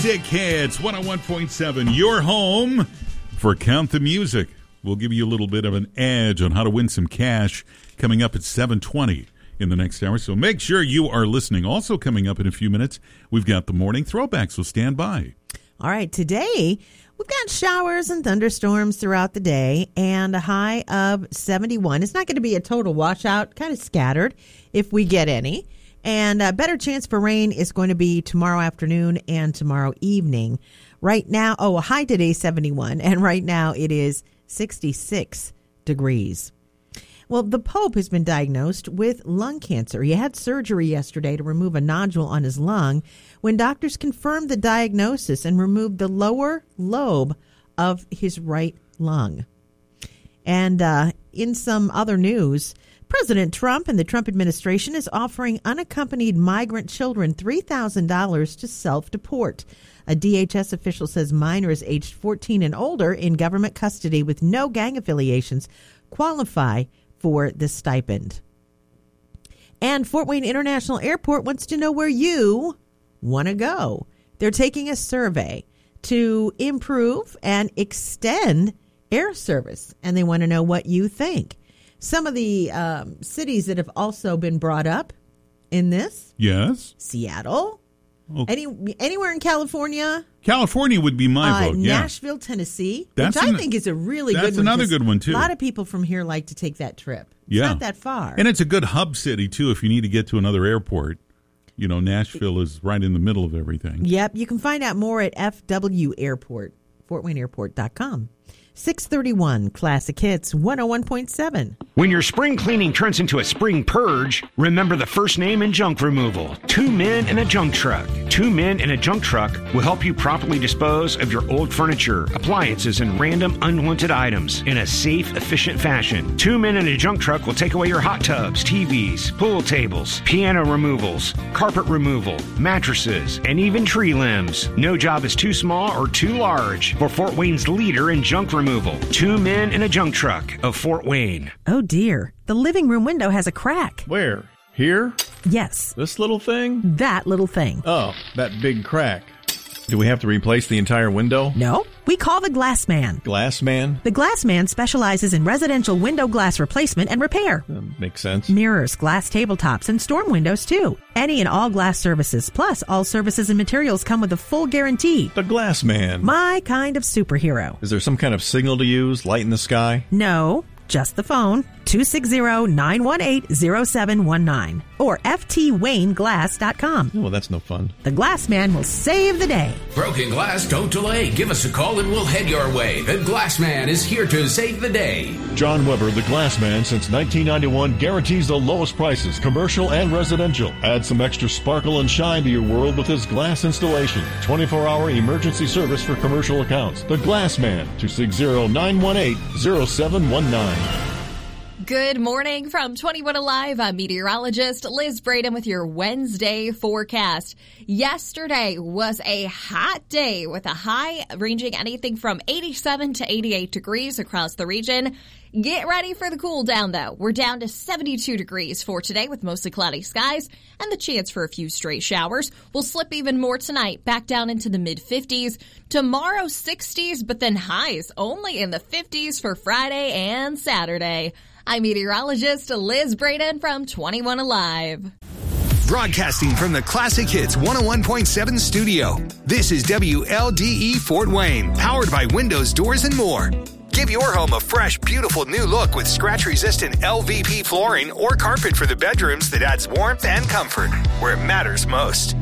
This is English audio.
Dick Hits 101.7, your home for Count the Music. We'll give you a little bit of an edge on how to win some cash coming up at 7:20 in the next hour. So make sure you are listening. Also coming up in a few minutes, we've got the morning throwback, so stand by. All right, today we've got showers and thunderstorms throughout the day and a high of 71. It's not going to be a total washout, kind of scattered if we get any. And a better chance for rain is going to be tomorrow afternoon and tomorrow evening. Right now, a high today 71, and right now it is 66 degrees. Well, the Pope has been diagnosed with lung cancer. He had surgery yesterday to remove a nodule on his lung when doctors confirmed the diagnosis and removed the lower lobe of his right lung. And in some other news, President Trump and the Trump administration is offering unaccompanied migrant children $3,000 to self-deport. A DHS official says minors aged 14 and older in government custody with no gang affiliations qualify for the stipend. And Fort Wayne International Airport wants to know where you want to go. They're taking a survey to improve and extend air service, and they want to know what you think. Some of the cities that have also been brought up in this. Yes. Seattle. Okay. Anywhere in California. California would be my vote, yeah. Nashville, Tennessee, which I think is a really good one. That's another good one, too. A lot of people from here like to take that trip. It's yeah. not that far. And it's a good hub city, too, if you need to get to another airport. You know, Nashville is right in the middle of everything. Yep. You can find out more at FW Airport, FortWayneAirport.com. 631 Classic Hits 101.7. When your spring cleaning turns into a spring purge, remember the first name in junk removal. 2 Men in a Junk Truck. 2 Men in a Junk Truck will help you properly dispose of your old furniture, appliances, and random unwanted items in a safe, efficient fashion. 2 Men in a Junk Truck will take away your hot tubs, TVs, pool tables, piano removals, carpet removal, mattresses, and even tree limbs. No job is too small or too large for Fort Wayne's leader in junk removal. 2 Men in a Junk Truck of Fort Wayne. Oh dear, the living room window has a crack. Where? Here? Yes. This little thing? That little thing. Oh, that big crack. Do we have to replace the entire window? No, we call the Glass Man. Glass Man? The Glass Man specializes in residential window glass replacement and repair. Makes sense. Mirrors, glass tabletops, and storm windows, too. Any and all glass services, plus all services and materials come with a full guarantee. The Glass Man. My kind of superhero. Is there some kind of signal to use? Light in the sky? No, just the phone. 260-918-0719 or ftwayneglass.com. Oh, well, that's no fun. The Glass Man will save the day. Broken glass, don't delay. Give us a call and we'll head your way. The Glass Man is here to save the day. John Weber, the Glass Man, since 1991, guarantees the lowest prices, commercial and residential. Add some extra sparkle and shine to your world with his glass installation. 24-hour emergency service for commercial accounts. The Glass Man, 260-918-0719. Good morning from 21 Alive. I'm meteorologist Liz Braden with your Wednesday forecast. Yesterday was a hot day with a high ranging anything from 87 to 88 degrees across the region. Get ready for the cool down, though. We're down to 72 degrees for today with mostly cloudy skies and the chance for a few stray showers. We'll slip even more tonight, back down into the mid-50s. Tomorrow, 60s, but then highs only in the 50s for Friday and Saturday. I'm meteorologist Liz Braden from 21 Alive. Broadcasting from the Classic Hits 101.7 studio. This is WLDE Fort Wayne, powered by Windows, Doors, and more. Give your home a fresh, beautiful new look with scratch-resistant LVP flooring or carpet for the bedrooms that adds warmth and comfort where it matters most.